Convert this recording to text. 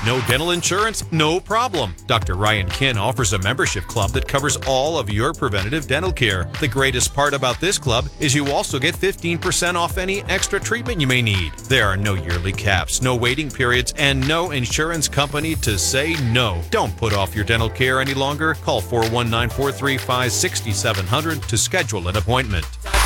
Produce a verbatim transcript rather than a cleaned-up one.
No dental insurance? No problem. Doctor Ryan Kin offers a membership club that covers all of your preventative dental care. The greatest part about this club is you also get fifteen percent off any extra treatment you may need. There are no yearly caps, no waiting periods, and no insurance company to say no. Don't put off your dental care any longer. Call four one nine, four three five, six seven zero zero to schedule an appointment.